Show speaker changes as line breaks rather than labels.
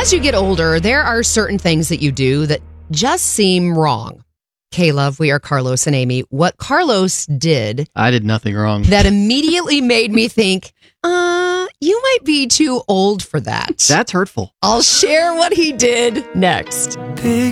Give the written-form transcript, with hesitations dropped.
As you get older, there are certain things that you do that just seem wrong. K-Love, we are Carlos and Amy. What Carlos did...
I did nothing wrong.
That immediately made me think, you might be too old for that.
That's hurtful.
I'll share what he did next.
Big